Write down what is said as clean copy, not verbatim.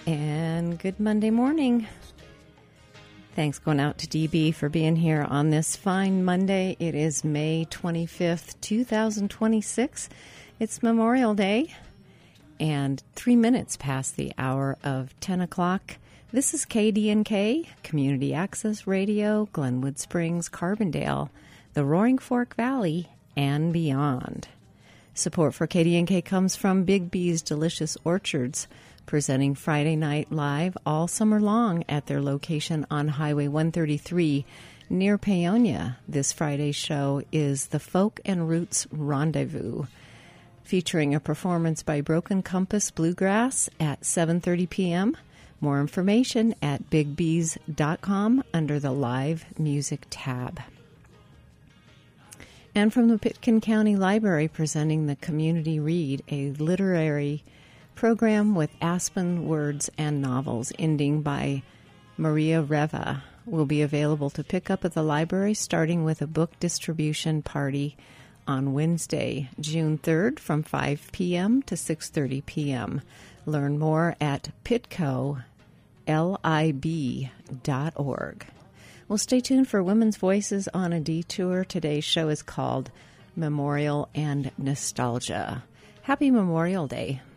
And good Monday morning. Thanks going out to DB for being here on this fine Monday. It is May 25th, 2026. It's Memorial Day and 3 minutes past the hour of 10 o'clock. This is KDNK, Community Access Radio, Glenwood Springs, Carbondale, the Roaring Fork Valley, and beyond. Support for KDNK comes from Big B's Delicious Orchards, presenting Friday Night Live all summer long at their location on Highway 133 near Paonia. This Friday's show is the Folk and Roots Rendezvous, featuring a performance by Broken Compass Bluegrass at 7:30 p.m. More information at bigbs.com under the Live Music tab. And from the Pitkin County Library, presenting the Community Read, a literary program with Aspen words and novels, ending by Maria Reva, will be available to pick up at the library, starting with a book distribution party on Wednesday, June 3rd from 5 p.m. to 6:30 p.m. Learn more at pitcolib.org. Well, stay tuned for Women's Voices on a Detour. Today's show is called Memorial and Nostalgia. Happy Memorial Day.